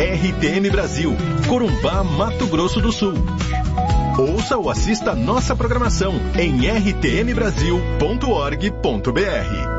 RTM Brasil, Corumbá, Mato Grosso do Sul. Ouça ou assista nossa programação em rtmbrasil.org.br.